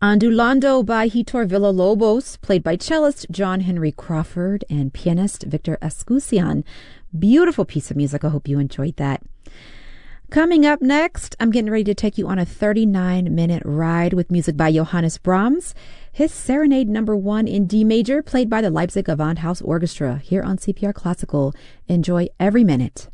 Ondulando by Hitor Villa-Lobos, played by cellist John Henry Crawford and pianist Victor Escucian. Beautiful piece of music. I hope you enjoyed that. Coming up next, I'm getting ready to take you on a 39-minute ride with music by Johannes Brahms, his Serenade No. 1 in D major, played by the Leipzig Gewandhaus Orchestra, here on CPR Classical. Enjoy every minute.